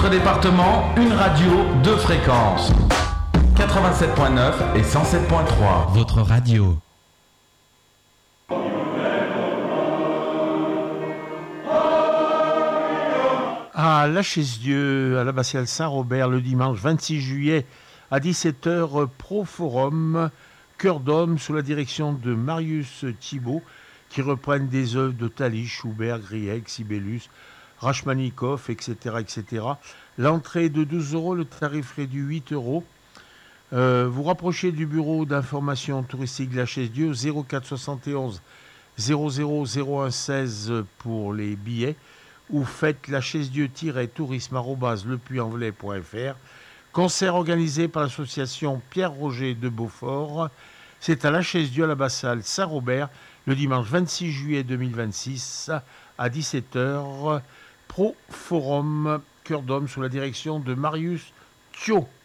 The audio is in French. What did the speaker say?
votre département, une radio, deux fréquences. 87.9 et 107.3. Votre radio. À la Chaise-Dieu, à l'abbatiale Saint-Robert, le dimanche 26 juillet à 17h, Pro Forum, Cœur d'homme, sous la direction de Marius Thibault, qui reprennent des œuvres de Thalys, Schubert, Grieg, Sibelius, Rachmaninoff, etc., etc. L'entrée est de 12 €, le tarif réduit 8 €. Vous rapprochez du bureau d'information touristique de la Chaise-Dieu, 04 71 00 01 16 pour les billets, ou faites la chaise-dieu-tourisme@lepuyanvelay.fr. Concert organisé par l'association Pierre-Roger de Beaufort. C'est à la Chaise-Dieu à l'abbatiale Saint-Robert, le dimanche 26 juillet 2026 à 17h. Pro Forum, Cœur d'homme, sous la direction de Marius Thibault.